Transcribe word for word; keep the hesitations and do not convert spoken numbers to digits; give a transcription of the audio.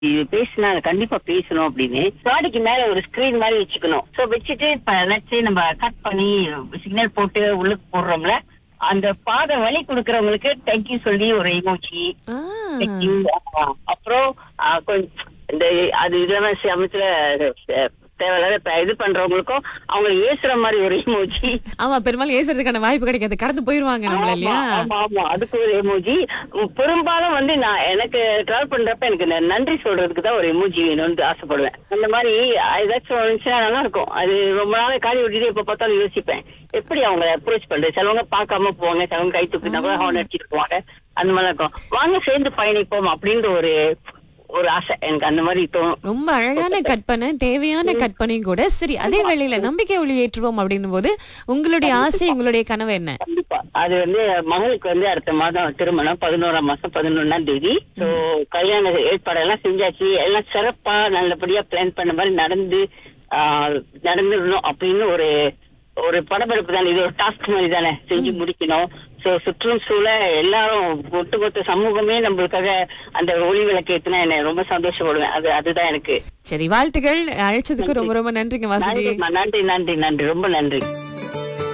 இது பேசினா அதை கண்டிப்பா பேசணும் அப்படின்னு பாடிக்கு மேல ஒரு ஸ்கிரீன் மாதிரி வச்சுக்கணும். சோ வச்சுட்டு இப்ப லட்சம் நம்ம கட் பண்ணி சிக்னல் போட்டு உள்ளுக்கு போடுறோம்ல, அந்த பாதை வழி கொடுக்கறவங்களுக்கு தேங்க்யூ சொல்லி ஒரு எமோஜி. அப்புறம் ஆஹ் கொஞ்சம் இந்த அது இதெல்லாம் சமயத்துல தேவையில்லாத இது பண்றவங்களுக்கும் அவங்க ஏசுற மாதிரி ஒரு எமோஜி. ஆமா, பெரும்பாலும் ஏசுறதுக்கான வாய்ப்பு கிடைக்காது, கடந்து போயிருவாங்க நம்மள இல்லையா? ஆமா ஆமா அதுக்கு ஒரு எமோஜி. பெரும்பாலும் வந்து நான் எனக்கு டிராவல் பண்றப்ப எனக்கு நன்றி சொல்றதுக்கு தான் ஒரு எமோஜி வேணும்னு ஆசைப்படுவேன். அந்த மாதிரி ஏதாச்சும் வந்துச்சுன்னா நல்லா இருக்கும். அது ரொம்ப நாள் காலி விட்டுட்டு எப்ப பார்த்தாலும் யோசிப்பேன் எப்படி அவங்களை அப்ரோச் பண்றது. சிலவங்க பார்க்காம போவாங்க, சிலவங்க கை தூக்கினா கூட ஹார்ன் அடிச்சிட்டு போவாங்க. அந்த மாதிரி இருக்கும். வாங்க சேர்ந்து பயணிப்போம் அப்படின்ற ஒரு ஒரு ஆசை எனக்கு அந்த மாதிரி தோணும். ரொம்ப அழகான கற்பனை, தேவையான கற்பனையும் கூட. சரி, அதே வேளையில நம்பிக்கை ஒளி ஏற்றுவோம் அப்படின்னும் போது உங்களுடைய ஆசை, உங்களுடைய கனவு என்ன? கண்டிப்பா அது வந்து மகளுக்கு வந்து அடுத்த மாதம் திருமணம், பதினோராம் மாசம் பதினொன்னாம் தேதி. சோ கல்யாண ஏற்பாடெல்லாம் செஞ்சாச்சு. எல்லாம் சிறப்பா நல்லபடியா பிளான் பண்ண மாதிரி நடந்து ஆஹ் நடந்துடணும் அப்படின்னு ஒரு ஒரு படப்பிடிப்பு தானே, இது ஒரு டாஸ்க் மாதிரி தானே, செஞ்சு முடிக்கணும். சோ சுற்றும் சூழல் எல்லாரும் ஒட்டுமொத்த சமூகமே நம்மளுக்காக அந்த ஒளி விளக்கு ஏத்துனா என்ன ரொம்ப சந்தோஷப்படுவேன். அது அதுதான் எனக்கு. சரி, வாழ்த்துக்கள். அழைச்சதுக்கு ரொம்ப ரொம்ப நன்றிங்க வாசுகி. நன்றி நன்றி நன்றி ரொம்ப நன்றி.